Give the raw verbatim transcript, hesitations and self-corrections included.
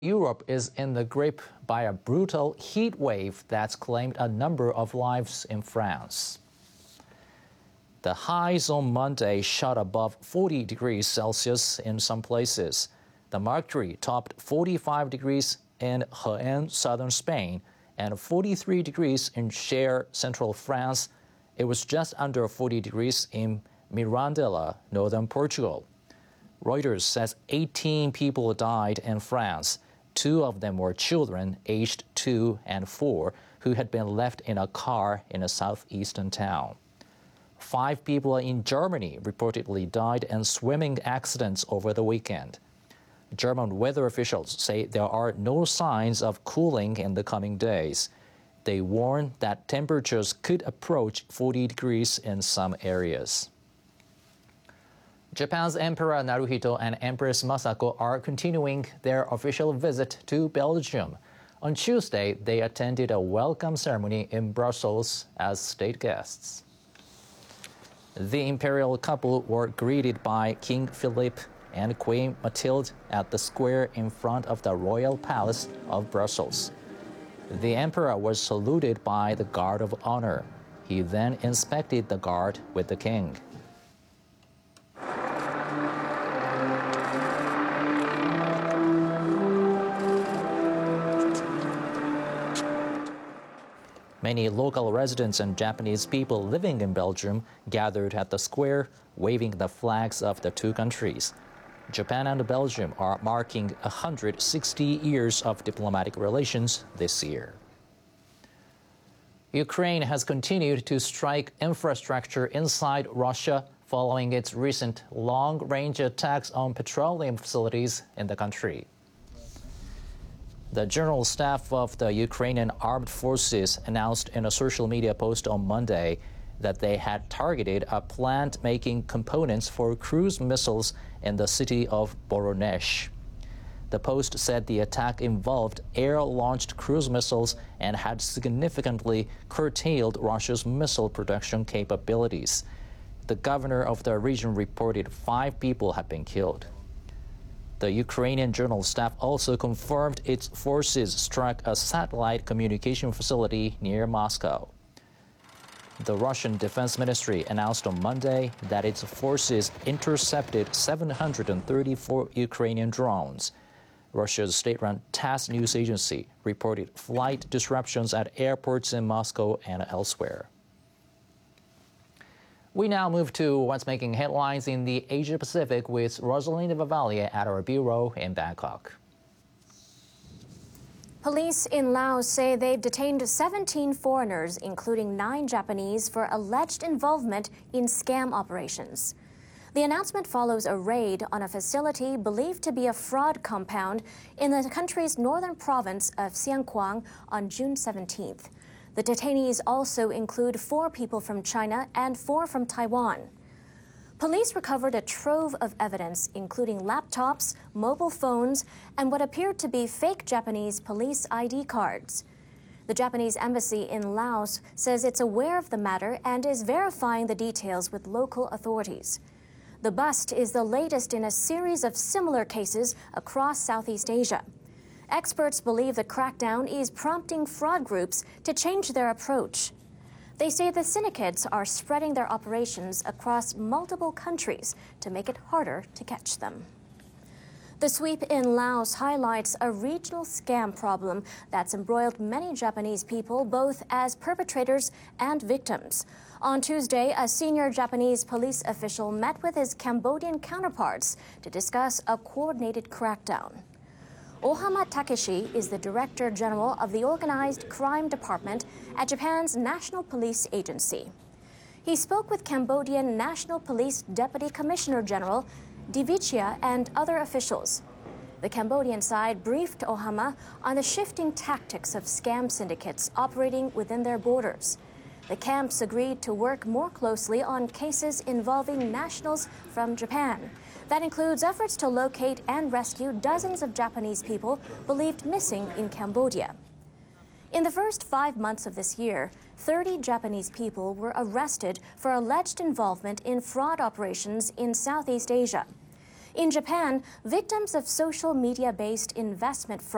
Europe is in the grip by a brutal heat wave that's claimed a number of lives in France. The highs on Monday shot above forty degrees Celsius in some places. The mercury topped forty-five degrees in Jaén, southern Spain, and forty-three degrees in Cher, central France. It was just under forty degrees in Mirandela, northern Portugal. Reuters says eighteen people died in France. Two of them were children aged two and four who had been left in a car in a southeastern town. Five people in Germany reportedly died in swimming accidents over the weekend. German weather officials say there are no signs of cooling in the coming days. They warn that temperatures could approach forty degrees in some areas. Japan's Emperor Naruhito and Empress Masako are continuing their official visit to Belgium. On Tuesday, they attended a welcome ceremony in Brussels as state guests. The imperial couple were greeted by King Philippe and Queen Mathilde at the square in front of the Royal Palace of Brussels. The emperor was saluted by the Guard of Honor. He then inspected the guard with the king. Many local residents and Japanese people living in Belgium gathered at the square, waving the flags of the two countries. Japan and Belgium are marking one hundred sixty years of diplomatic relations this year. Ukraine has continued to strike infrastructure inside Russia following its recent long-range attacks on petroleum facilities in the country. The General Staff of the Ukrainian Armed Forces announced in a social media post on Monday that they had targeted a plant making components for cruise missiles in the city of Voronezh. The post said the attack involved air-launched cruise missiles and had significantly curtailed Russia's missile production capabilities. The governor of the region reported five people had been killed. The Ukrainian General Staff also confirmed its forces struck a satellite communication facility near Moscow. The Russian Defense Ministry announced on Monday that its forces intercepted seven hundred thirty-four Ukrainian drones. Russia's state-run TASS news agency reported flight disruptions at airports in Moscow and elsewhere. We now move to what's making headlines in the Asia-Pacific with Rosalinda Vavalia at our bureau in Bangkok. Police in Laos say they've detained seventeen foreigners, including nine Japanese, for alleged involvement in scam operations. The announcement follows a raid on a facility believed to be a fraud compound in the country's northern province of Xiangkhouang on June seventeenth. The detainees also include four people from China and four from Taiwan. Police recovered a trove of evidence, including laptops, mobile phones, and what appeared to be fake Japanese police I D cards. The Japanese embassy in Laos says it's aware of the matter and is verifying the details with local authorities. The bust is the latest in a series of similar cases across Southeast Asia. Experts believe the crackdown is prompting fraud groups to change their approach. They say the syndicates are spreading their operations across multiple countries to make it harder to catch them. The sweep in Laos highlights a regional scam problem that's embroiled many Japanese people, both as perpetrators and victims. On Tuesday, a senior Japanese police official met with his Cambodian counterparts to discuss a coordinated crackdown. Ohama Takeshi is the Director General of the Organized Crime Department at Japan's National Police Agency. He spoke with Cambodian National Police Deputy Commissioner General Divichia and other officials. The Cambodian side briefed Ohama on the shifting tactics of scam syndicates operating within their borders. The camps agreed to work more closely on cases involving nationals from Japan. That includes efforts to locate and rescue dozens of Japanese people believed missing in Cambodia. In the first five months of this year, thirty Japanese people were arrested for alleged involvement in fraud operations in Southeast Asia. In Japan, victims of social media-based investment fraud